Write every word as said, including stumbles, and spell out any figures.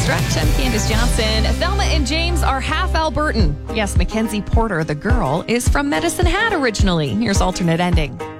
Stretch. I'm Candace Johnson. Thelma and James are half Albertan. Yes, Mackenzie Porter, the girl, is from Medicine Hat originally. Here's alternate ending.